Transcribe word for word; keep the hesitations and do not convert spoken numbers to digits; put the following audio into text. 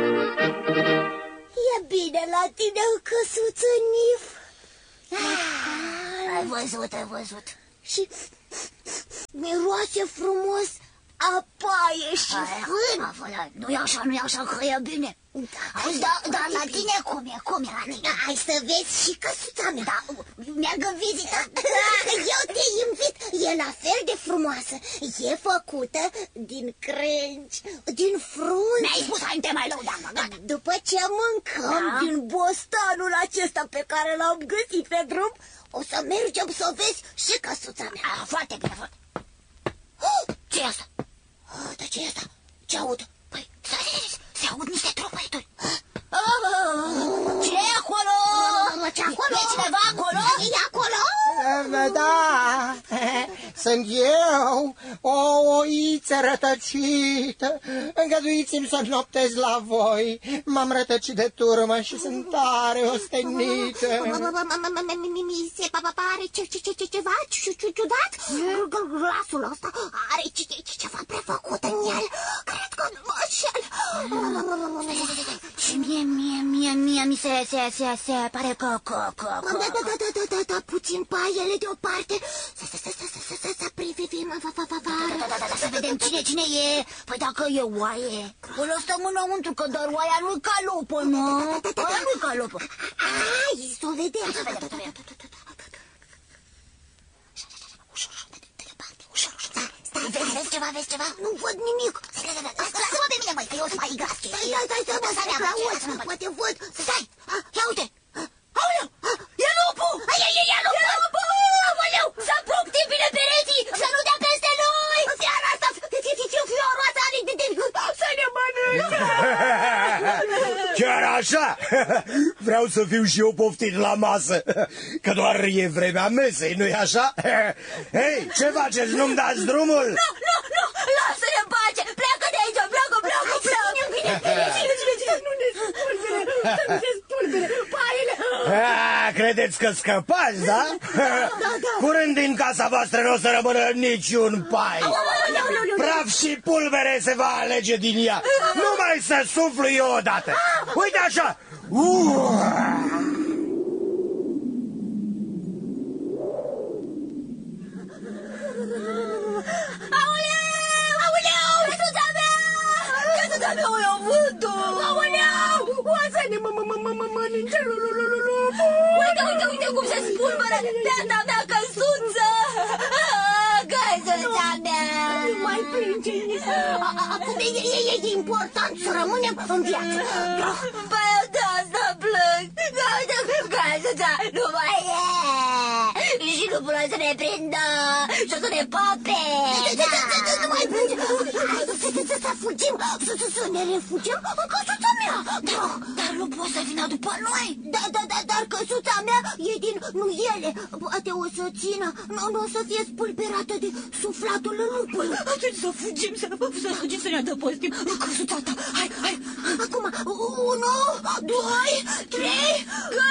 E bine la tine, căsuță Nif. Ai văzut, ai văzut. Și miroase frumos a paie și fân. Nu-i așa, nu-i așa, că e bine. Auzi, dar da, la tine cum e? Cum e la tine? Hai să vezi și căsuța mea. Da, merg în vizită. Da, eu te invit. E la fel de frumoasă. E făcută din crengi, din frunze. Mi-ai spus, hai, te mai lăudam, gata. După ce mâncăm Da? din bostanul acesta pe care l-am găsit pe drum, o să mergem să vezi și căsuța mea. Ah, foarte bine, foarte. Ce-i asta? Oh, dar ce e asta? Ce aud? Păi, stai, stai, stai, se aud niște tropăituri. Ce e acolo? Ce acolo? E cineva acolo? E acolo? Da, sunt eu, o oiță rătăcită. Îngăduiți-mi să noptez la voi. M-am rătăcit de turmă și sunt tare ostenită. Mi se pare ceva ciudat. Glasul ăsta are ceva prefăcut în el. Cred că nu mă înșel. Și mie, mie, mie, mie, mi se, se, se, se pare că, că, că, că... Da, da, da, da, da, da, da, puțin paiele deoparte. Să, să, să, să, să, să, să privim afară. Da, da, da, da, să vedem cine, cine e. Păi dacă e oaie, o lăsăm înăuntru, că doar oaia nu-i calopă, nu? Oaia nu-i calopă. Hai, să o vedem. Să vedem, să vedem. Ușor, ușor, de departe, ușor, ușor. Stai, vezi, vezi ceva, vezi ceva? Nu văd nimic. Lasă-mă pe mine, măi, că eu sunt mai gras. Stai, stai, stai, stai, stai, stai, stai, poate văd. Stai, ia uite. Aoleu, e lupul! E, e, e lupul! E lupul! Aoleu, să apuc bine pereții, să nu dea peste noi! Fiara asta, fiorul ăsta are să ne mănânce! Chiar așa? Vreau să fiu și eu poftit la masă, că doar e vremea mesei, nu-i așa? Hei, ce faceți? Nu-mi dați drumul? Nu, nu, nu, lasă-ne în pace! Pleacă de aici, pleacă, pleacă, pleacă! Cine, cine, cine? Nu ne spulbere, să nu se spulbere, paiele! A, credeți că scăpați, da? Curând din casa voastră nu o să rămână niciun pai. Praf și pulbere se va alege din ea. Numai să suflu eu odată. Uite așa. Aoleu, aoleu, căsuța mea! Căsuța mea, o iau vântul! Aoleu! O să ne mănânce lupul! Uite, uite, uite cum se spulberă beata mea căsuță! Căsuța mea! Nu mai plânge nici. Acum e important să rămânem în viață. Păi eu de asta plâng! Căsuța nu mai e! Și nu vreau să ne prindă și o să ne pape! Nu mai plânge! Să fugim, să ne refugiem în căsuța mea! Dar nu poți să vină după noi! Da, da, da, dar căsuța mea e din nuiele. Poate o să țină, nu o să fie spulberată de suflatul lupului. Atunci să fugim, să fugim, să ne adăpostim în căsuța ta! Hai, hai! Acum, unu, doi, trei...